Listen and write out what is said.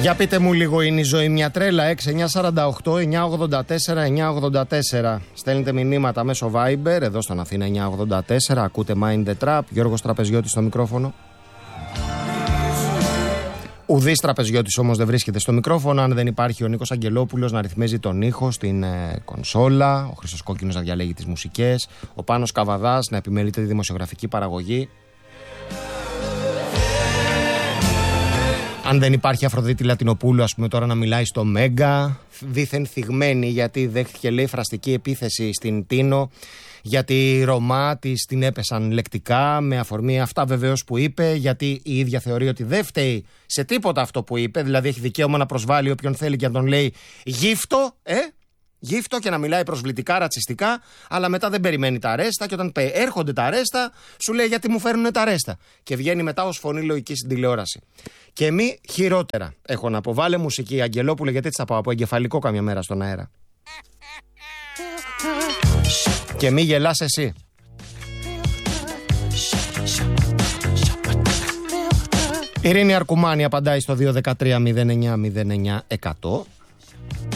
Για πείτε μου λίγο, είναι η ζωή μια τρέλα? 6-948-984-984. Στέλνετε μηνύματα μέσω Viber, εδώ στον Αθήνα 984. Ακούτε Mind the Trap. Γιώργος Τραπεζιώτης στο μικρόφωνο. Ουδής Τραπεζιώτης όμως δεν βρίσκεται στο μικρόφωνο. Αν δεν υπάρχει ο Νίκος Αγγελόπουλος να ρυθμίζει τον ήχο στην κονσόλα, ο Χρήστος Κόκκινος να διαλέγει τις μουσικές, ο Πάνος Καβαδάς να επιμελείται τη δημοσιογραφική παραγωγή. Αν δεν υπάρχει Αφροδίτη Λατινοπούλου, ας πούμε, τώρα να μιλάει στο Μέγκα, δήθεν θυγμένη γιατί δέχτηκε, λέει, φραστική επίθεση στην Τίνο, γιατί οι Ρωμά της την έπεσαν λεκτικά, με αφορμή αυτά βεβαίως που είπε, γιατί η ίδια θεωρεί ότι δεν φταίει σε τίποτα αυτό που είπε, δηλαδή έχει δικαίωμα να προσβάλλει όποιον θέλει και να τον λέει γύφτο, γύφτο, και να μιλάει προσβλητικά, ρατσιστικά, αλλά μετά δεν περιμένει τα αρέστα και όταν έρχονται τα αρέστα σου λέει γιατί μου φέρνουν τα αρέστα. Και βγαίνει μετά ως φωνή λογική στην τηλεόραση. Και μη χειρότερα, έχω να πω. Βάλε μουσική, Αγγελόπουλε, γιατί έτσι θα πάω από εγκεφαλικό καμιά μέρα στον αέρα. Και μη γελάς εσύ. Ειρήνη Αρκουμάνη απαντάει στο 213 09 09 100.